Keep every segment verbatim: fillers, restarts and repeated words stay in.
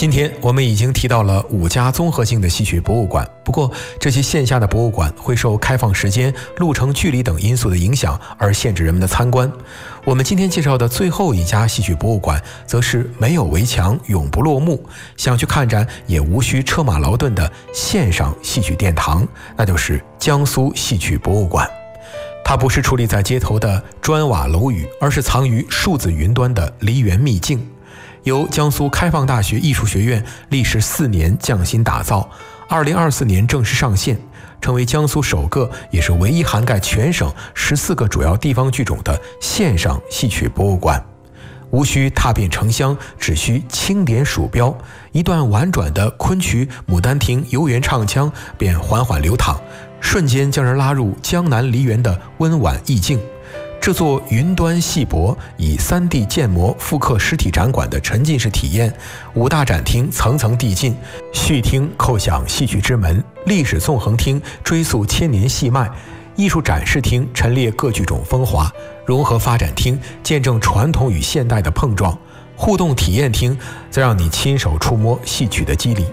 今天我们已经提到了五家综合性的戏曲博物馆，不过这些线下的博物馆会受开放时间、路程距离等因素的影响而限制人们的参观。我们今天介绍的最后一家戏曲博物馆则是没有围墙永不落幕，想去看展也无需车马劳顿的线上戏曲殿堂，那就是江苏戏曲博物馆。它不是矗立在街头的砖瓦楼宇，而是藏于数字云端的梨园秘境。由江苏开放大学艺术学院历时四年匠心打造，二零二四年正式上线，成为江苏首个也是唯一涵盖全省十四个主要地方剧种的线上戏曲博物馆。无需踏遍城乡，只需轻点鼠标，一段婉转的昆曲《牡丹亭》游园唱腔便缓缓流淌，瞬间将人拉入江南梨园的温婉意境。这座云端戏博以 三 D 建模复刻实体展馆的沉浸式体验，五大展厅层层递进，序厅叩响戏曲之门，历史纵横厅追溯千年戏脉，艺术展示厅陈列各剧种风华，融合发展厅见证传统与现代的碰撞，互动体验厅则让你亲手触摸戏曲的肌理。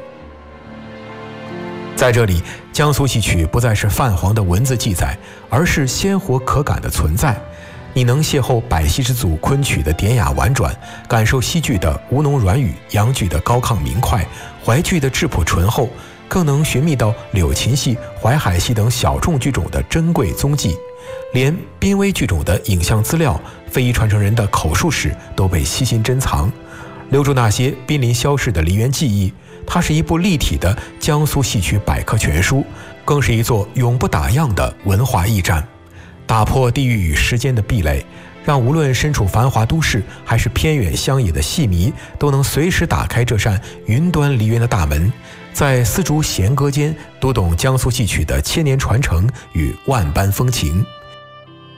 在这里，江苏戏曲不再是泛黄的文字记载，而是鲜活可感的存在。你能邂逅百戏之祖昆曲的典雅婉转，感受戏剧的吴侬软语，洋剧的高亢明快，淮剧的质朴醇厚，更能寻觅到柳琴戏、淮海戏等小众剧种的珍贵踪迹。连濒危剧种的影像资料、非遗传承人的口述史都被悉心珍藏，留住那些濒临消逝的梨园记忆。它是一部立体的江苏戏曲百科全书，更是一座永不打烊的文化驿站，打破地域与时间的壁垒，让无论身处繁华都市还是偏远乡野的戏迷都能随时打开这扇云端梨园的大门，在丝竹弦歌间读懂江苏戏曲的千年传承与万般风情。